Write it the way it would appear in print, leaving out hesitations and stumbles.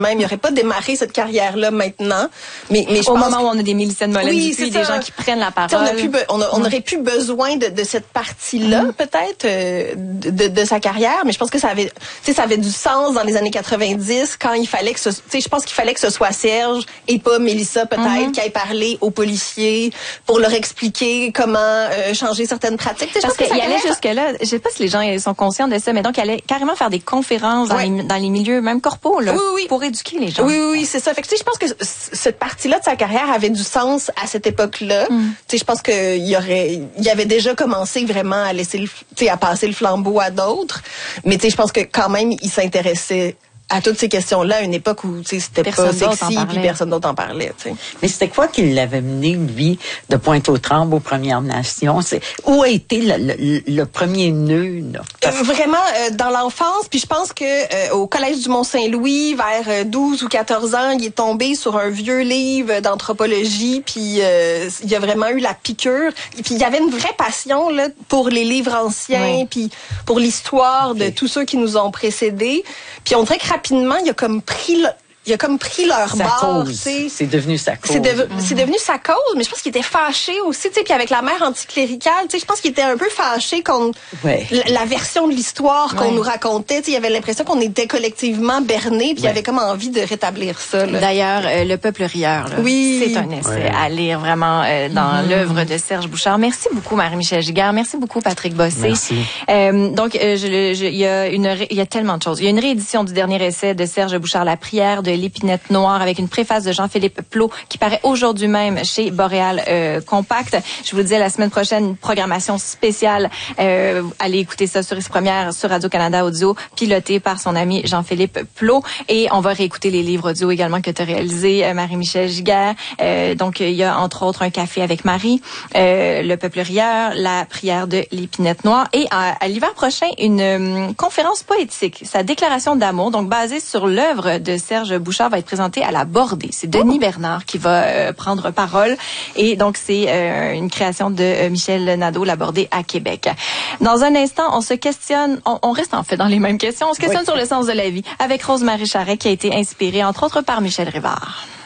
Même, il n'aurait pas démarré cette carrière-là maintenant. Mais je au pense moment où on a des Mélissa de Molène-Dupuis, des gens qui prennent la parole. On aurait plus besoin de cette partie-là, peut-être, de sa carrière. Mais je pense que ça avait du sens dans les années 90 quand il fallait que je pense qu'il fallait que ce soit Serge et pas Mélissa, peut-être, qui aille parler aux policiers pour leur expliquer comment changer certaines pratiques. Parce qu'il allait jusque-là, je sais pas si les gens sont conscients de ça, mais donc il allait carrément faire des conférences dans les milieux, même corpaux, là, pour éduquer les gens. Oui, c'est ça. Fait que je pense que cette partie-là de sa carrière avait du sens à cette époque-là. Je pense qu'il avait déjà commencé vraiment à laisser à passer le flambeau à d'autres. Mais je pense que quand même, il s'intéressait à toutes ces questions-là à une époque où c'était pas sexy puis personne d'autre en parlait. T'sais. Mais c'était quoi qui l'avait mené, lui, de Pointe-aux-Trembles aux Premières Nations? Où a été le premier nœud? Vraiment, dans l'enfance, puis je pense que au Collège du Mont-Saint-Louis, vers 12 ou 14 ans, il est tombé sur un vieux livre d'anthropologie, puis il a vraiment eu la piqûre. Et puis il y avait une vraie passion là pour les livres anciens, puis pour l'histoire de tous ceux qui nous ont précédés. Puis on dirait que rapidement, il a comme pris leur bord, c'est devenu sa cause. C'est devenu sa cause, mais je pense qu'il était fâché aussi, puis avec la mère anticléricale, je pense qu'il était un peu fâché contre la version de l'histoire qu'on nous racontait. Il avait l'impression qu'on était collectivement bernés, puis il avait comme envie de rétablir ça. Là. D'ailleurs, Le Peuple rieur, là, c'est un essai à lire vraiment dans l'œuvre de Serge Bouchard. Merci beaucoup, Marie-Michel Giguère. Merci beaucoup, Patrick Bossé. Merci. Donc, il y a tellement de choses. Il y a une réédition du dernier essai de Serge Bouchard, La prière de l'épinette noire, avec une préface de Jean-Philippe Plot qui paraît aujourd'hui même chez Boréal Compact. Je vous disais la semaine prochaine, une programmation spéciale. Allez écouter ça sur Première, sur Radio-Canada Audio, pilotée par son ami Jean-Philippe Plot. Et on va réécouter les livres audio également que tu as réalisés, Marie-Michel Giguère. Donc, il y a entre autres Un café avec Marie, Le Peuple rieur, La prière de l'épinette noire. Et à l'hiver prochain, une conférence poétique, sa déclaration d'amour, donc basée sur l'œuvre de Serge Bouchard, va être présenté à la Bordée. C'est Denis Bernard qui va prendre parole. Et donc, c'est une création de Michel Nadeau, la Bordée à Québec. Dans un instant, on se questionne, on reste en fait dans les mêmes questions, on se questionne sur le sens de la vie avec Rose-Marie Charret qui a été inspirée, entre autres, par Michel Rivard.